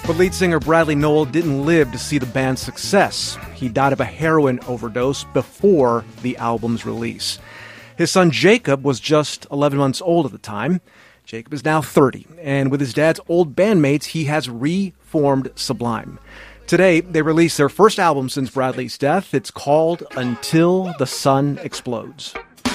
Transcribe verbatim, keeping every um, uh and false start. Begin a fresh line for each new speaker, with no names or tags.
But lead singer Bradley Nowell didn't live to see the band's success. He died of a heroin overdose before the album's release. His son Jacob was just eleven months old at the time. Jacob is now thirty, and with his dad's old bandmates, he has reformed Sublime. Today, they released their first album since Bradley's death. It's called Until the Sun Explodes.